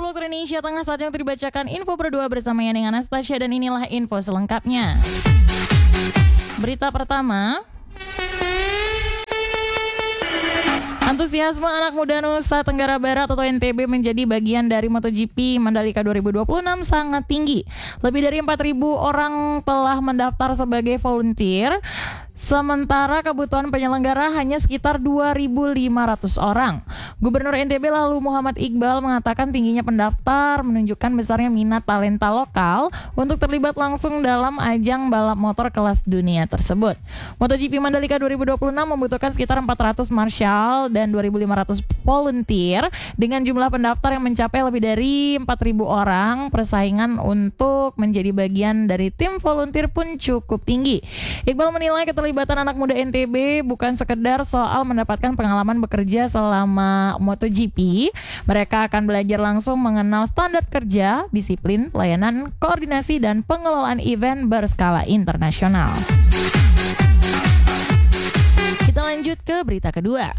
waktu Indonesia Tengah, saatnya untuk dibacakan info berdua bersama Yaning Anastasia, dan inilah info selengkapnya. Berita pertama, antusiasme anak muda Nusa Tenggara Barat atau NTB menjadi bagian dari MotoGP Mandalika 2026 sangat tinggi. Lebih dari 4.000 orang telah mendaftar sebagai volunteer, sementara kebutuhan penyelenggara hanya sekitar 2.500 orang. Gubernur NTB lalu Muhammad Iqbal mengatakan tingginya pendaftar menunjukkan besarnya minat talenta lokal untuk terlibat langsung dalam ajang balap motor kelas dunia tersebut. MotoGP Mandalika 2026 membutuhkan sekitar 400 marshal dan 2.500 volunteer dengan jumlah pendaftar yang mencapai lebih dari 4.000 orang. Persaingan untuk menjadi bagian dari tim volunteer pun cukup tinggi. Iqbal menilai keterlibatan anak muda NTB bukan sekedar soal mendapatkan pengalaman bekerja selama MotoGP. Mereka akan belajar langsung mengenal standar kerja, disiplin, pelayanan, koordinasi, dan pengelolaan event berskala internasional. Kita lanjut ke berita kedua.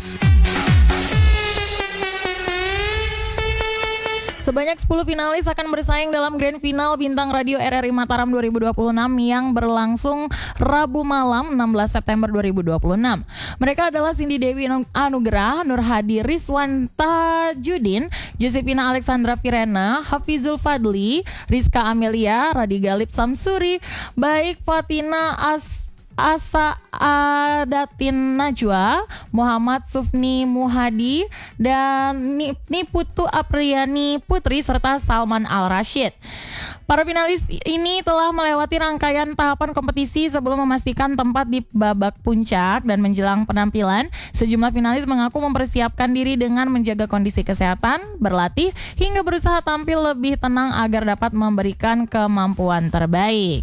Sebanyak 10 finalis akan bersaing dalam Grand Final Bintang Radio RRI Mataram 2026 yang berlangsung Rabu malam 16 September 2026. Mereka adalah Cindy Dewi Anugrah, Nur Hadi Rizwanta Judin, Josephina Alexandra Virena, Hafizul Fadli, Rizka Amelia, Radi Galip Samsuri, Baik Fatina Asa Adatin Najwa, Muhammad Sufni Muhadi, dan Niputu Apriyani Putri, serta Salman Al-Rashid. Para finalis ini telah melewati rangkaian tahapan kompetisi sebelum memastikan tempat di babak puncak, dan menjelang penampilan, sejumlah finalis mengaku mempersiapkan diri dengan menjaga kondisi kesehatan, berlatih, hingga berusaha tampil lebih tenang agar dapat memberikan kemampuan terbaik.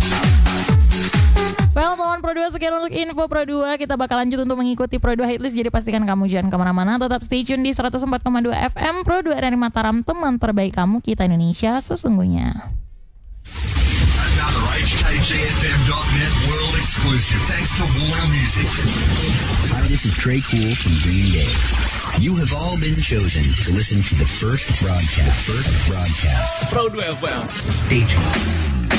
Well, teman Pro 2, sekian untuk info Pro 2. Kita bakal lanjut untuk mengikuti Pro 2 Hitlist, jadi pastikan kamu jangan kemana-mana. Tetap stay tune di 104,2 FM Pro 2 RRI Mataram, teman terbaik kamu, kita Indonesia sesungguhnya. Another HKGFM.net world exclusive thanks to Warner Music. Hi, this is Trey Cool from Green Day. You have all been chosen to listen to the first broadcast. Pro 2 FM. Stay tuned.